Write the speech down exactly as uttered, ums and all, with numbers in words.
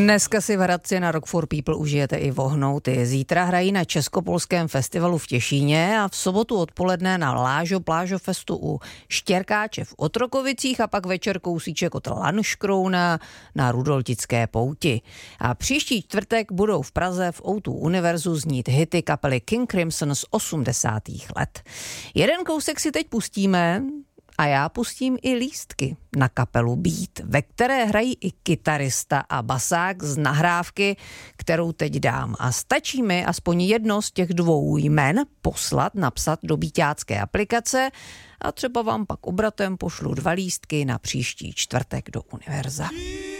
Dneska si v Hradci na Rock for People užijete i vohnouty. Zítra hrají na Českopolském festivalu v Těšíně a v sobotu odpoledne na Lážo Plážo Festu u Štěrkáče v Otrokovicích a pak večer kousíček od Lanškrouna na Rudoltické pouti. A příští čtvrtek budou v Praze v O dva Univerzu znít hity kapely King Crimson z osmdesátých let. Jeden kousek si teď pustíme a já pustím i lístky na kapelu Beat, ve které hrají i kytarista a basák z nahrávky, kterou teď dám. A stačí mi aspoň jedno z těch dvou jmen poslat, napsat do beatácké aplikace a třeba vám pak obratem pošlu dva lístky na příští čtvrtek do Univerza.